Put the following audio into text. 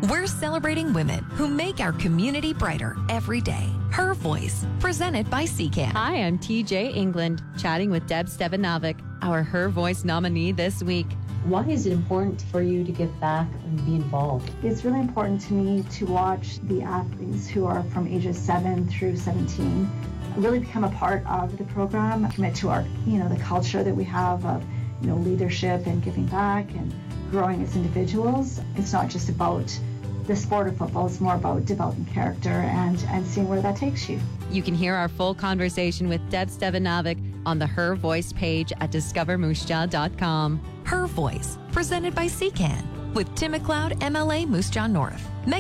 We're celebrating women who make our community brighter every day. Her Voice, presented by CCAN. Hi, I'm TJ England, chatting with Deb Stevanovic, our Her Voice nominee this week. Why is it important for you to give back and be involved? It's really important to me to watch the athletes who are from ages 7 through 17 really become a part of the program, commit to our, the culture that we have of, leadership and giving back and growing as individuals. It's not just about the sport of football, it's more about developing character and seeing where that takes you. You can hear our full conversation with Deb Stevanovic on the Her Voice page at discovermoose.com. Her Voice, presented by CCAN, with Tim McLeod, MLA, Moose Jaw North.